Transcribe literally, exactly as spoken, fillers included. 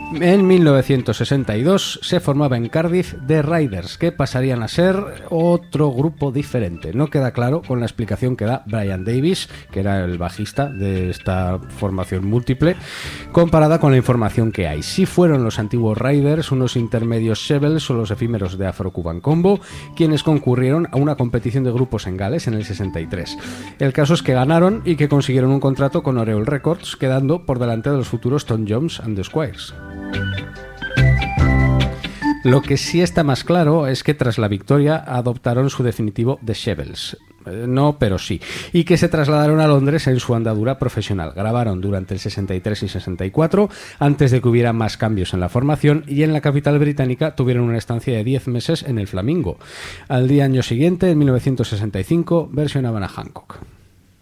En mil novecientos sesenta y dos se formaba en Cardiff The Riders, que pasarían a ser otro grupo diferente. No queda claro con la explicación que da Brian Davis, que era el bajista de esta formación múltiple, comparada con la información que hay. Si fueron los antiguos Riders, unos intermedios Shevels o los efímeros de Afro-Cuban Combo, quienes concurrieron a una competición de grupos en Gales en el sesenta y tres. El caso es que ganaron y que consiguieron un contrato con Oriole Records, quedando por delante de los futuros Tom Jones and the Squires. Lo que sí está más claro es que tras la victoria adoptaron su definitivo The Shevels. No, pero sí. Y que se trasladaron a Londres en su andadura profesional. Grabaron durante el sesenta y tres y sesenta y cuatro, antes de que hubiera más cambios en la formación, y en la capital británica tuvieron una estancia de diez meses en el Flamingo. Al día año siguiente, en mil novecientos sesenta y cinco, versionaban a Hancock.